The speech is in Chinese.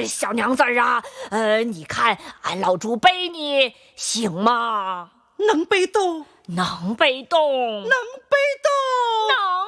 小娘子儿啊，你看俺老猪背你行吗？ 能背动， 能背动， 能背动， 能。